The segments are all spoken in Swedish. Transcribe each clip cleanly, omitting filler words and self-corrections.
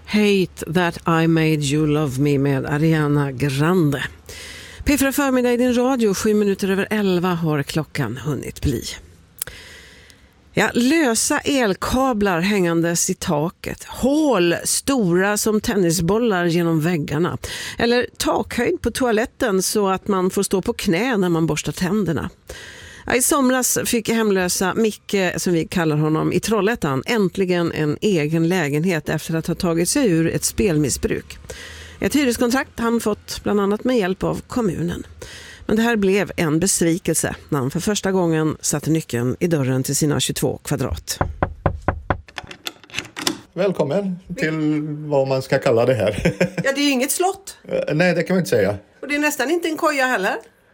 Hate That I Made You Love Me med Ariana Grande. P4 förmiddag i din radio, 7:07 har klockan hunnit bli. Ja, lösa elkablar hängandes i taket, hål stora som tennisbollar genom väggarna eller takhöjd på toaletten så att man får stå på knä när man borstar tänderna. Ja, i somras fick hemlösa Micke, som vi kallar honom, i Trollhättan äntligen en egen lägenhet efter att ha tagit sig ur ett spelmissbruk. Ett hyreskontrakt han fått bland annat med hjälp av kommunen. Men det här blev en besvikelse när han för första gången satte nyckeln i dörren till sina 22 kvadrat. Välkommen till vad man ska kalla det här. Ja, det är ju inget slott. Nej, det kan man inte säga. Och det är nästan inte en koja heller.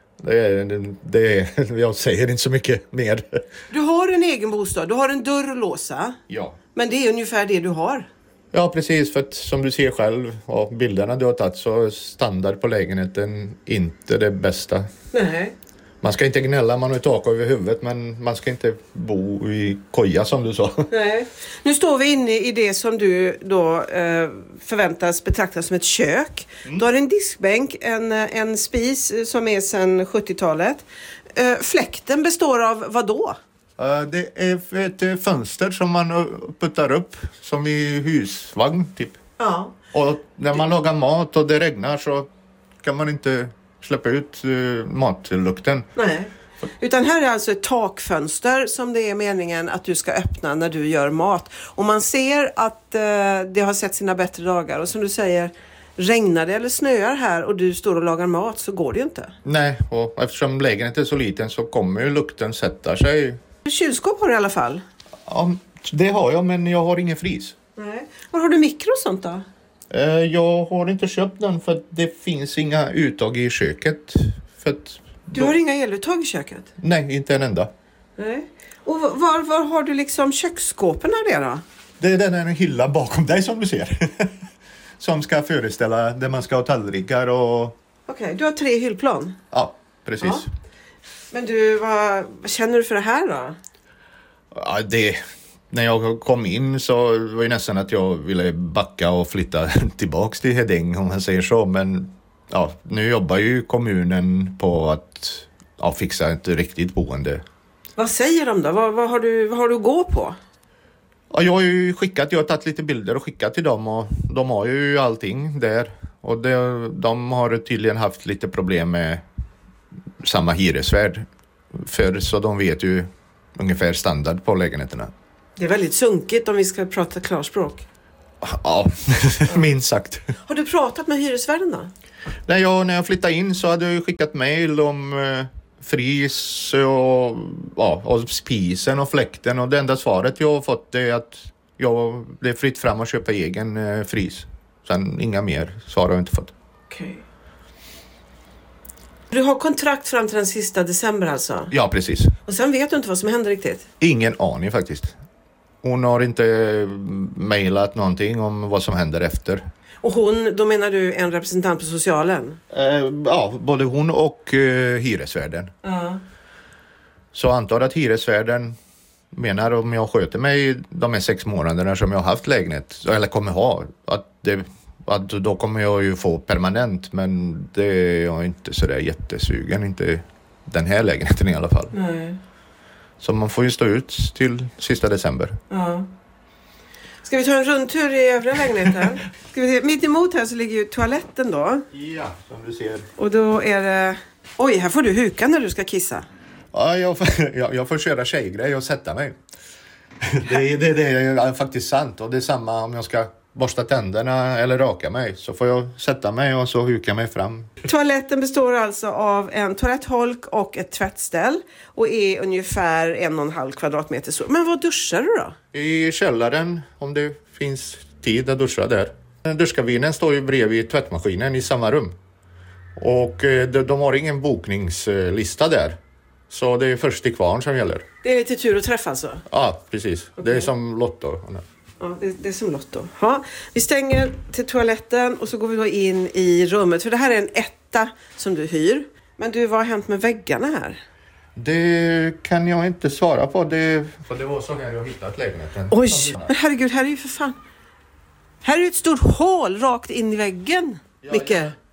Jag säger inte så mycket mer. Du har en egen bostad, du har en dörr att låsa. Ja. Men det är ungefär det du har. Ja, precis. För att som du ser själv och bilderna du har tagit så är standard på lägenheten inte det bästa. Nej. Man ska inte gnälla, man har tak över huvudet, men man ska inte bo i koja som du sa. Nej. Nu står vi inne i det som du då förväntas betrakta som ett kök. Du har en diskbänk, en spis som är sedan 70-talet. Fläkten består av vad då? Det är ett fönster som man puttar upp som i husvagn typ. Ja. Och när man lagar mat och det regnar så kan man inte släppa ut matlukten. Nej. Utan här är alltså ett takfönster som det är meningen att du ska öppna när du gör mat. Och man ser att det har sett sina bättre dagar. Och som du säger, regnar det eller snöar här och du står och lagar mat så går det ju inte. Nej, och eftersom lägenheten är så liten så kommer ju lukten sätta sig. Kylskåp har du i alla fall? Ja, det har jag, men jag har ingen frys. Nej. Var har du mikro och sånt då? Jag har inte köpt den för att det finns inga uttag i köket. För att du har inga eluttag i köket? Nej, inte en enda. Nej. Och var har du liksom köksskåpen här då? Det är den hylla bakom dig som du ser. Som ska föreställa där man ska ha tallrikar och... Okej, du har 3 hyllplan? Ja, precis. Ja. Men du, vad känner du för det här då? Ja, när jag kom in så var det nästan att jag ville backa och flytta tillbaks till Heding om man säger så. Men ja, nu jobbar ju kommunen på att fixa ett riktigt boende. Vad säger de då? Vad har du att gå på? Ja, jag har tagit lite bilder och skickat till dem och de har ju allting där. Och de har tydligen haft lite problem med samma hyresvärd. Så de vet ju ungefär standard på lägenheterna. Det är väldigt sunkigt om vi ska prata klarspråk. Ja, minst sagt. Har du pratat med hyresvärden då? När jag flyttade in så hade jag skickat mejl om frys och spisen och fläkten. Och det enda svaret jag har fått är att det är fritt fram att köpa egen frys. Sen inga mer svar har jag inte fått. Okej. Du har kontrakt fram till den sista december alltså? Ja, precis. Och sen vet du inte vad som händer riktigt? Ingen aning faktiskt. Hon har inte mejlat någonting om vad som händer efter. Och då menar du en representant på socialen? Ja, både hon och hyresvärden. Så antar att hyresvärden menar om jag sköter mig de här 6 månaderna som jag har haft lägenhet, eller kommer ha, att då kommer jag ju få permanent, men det är jag inte så där jättesugen, inte den här lägenheten i alla fall. Nej. Så man får ju stå ut till sista december. Ja. Ska vi ta en rundtur i övriga lägenheten? Mitt emot här så ligger ju toaletten då. Ja, som du ser. Och då är det... Oj, här får du huka när du ska kissa. Ja, jag får köra tjejgrej och sätta mig. Det är faktiskt sant. Och det är samma om jag ska borsta tänderna eller raka mig. Så får jag sätta mig och så huka mig fram. Toaletten består alltså av en toalettholk och ett tvättställ. Och är ungefär 1,5 kvadratmeter så. Men vad duschar du då? I källaren, om det finns tid att duscha där. Duschkabinen står ju bredvid tvättmaskinen i samma rum. Och de har ingen bokningslista där. Så det är först till kvarn som gäller. Det är lite tur att träffa alltså? Ja, precis. Okay. Det är som Lotto. Ja, det är som Lotto. Ja, vi stänger till toaletten och så går vi då in i rummet. För det här är en etta som du hyr. Men du, vad har hänt med väggarna här? Det kan jag inte svara på. För det var så här jag hittat lägenheten. Oj, men herregud, här är ju för fan... Här är ett stort hål rakt in i väggen, Micke.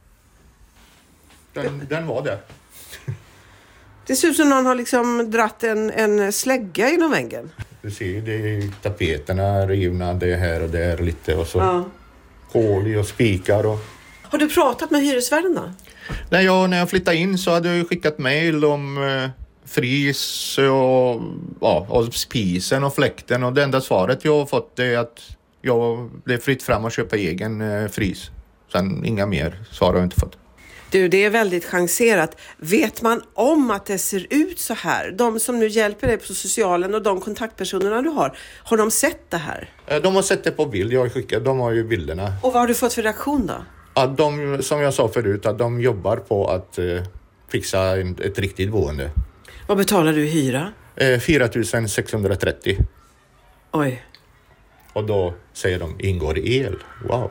Den var där. Det ser ut som någon har liksom dratt en slägga genom väggen. Du ser, det är tapeterna rivna, det är här och där lite och så hål i och spikar. Och... Har du pratat med hyresvärden då? När jag flyttade in så hade jag skickat mejl om fris och spisen och fläkten, och det enda svaret jag har fått är att jag blev fritt fram att köpa egen fris. Sen inga mer svar har jag inte fått. Du, det är väldigt chanserat. Vet man om att det ser ut så här? De som nu hjälper dig på socialen och de kontaktpersonerna du har de sett det här? De har sett det på bild jag har skickat, de har ju bilderna. Och vad har du fått för reaktion då? Ja, de, som jag sa förut, att de jobbar på att fixa ett riktigt boende. Vad betalar du i hyra? 4 630. Oj. Och då säger de, ingår el. Wow.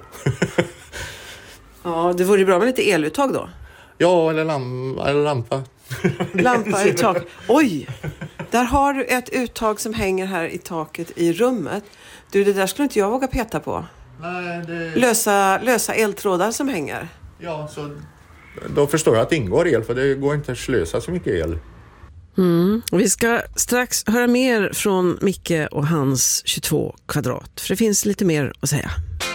Ja, det vore bra med lite eluttag då. Ja, eller lampa. Lampa i tak. Oj, där har du ett uttag som hänger här i taket i rummet. Du, det där skulle inte jag våga peta på. Nej, det... Lösa eltrådar som hänger. Ja, så då förstår jag att det ingår el, för det går inte att slösa så mycket el. Vi ska strax höra mer från Micke och hans 22 kvadrat. För det finns lite mer att säga.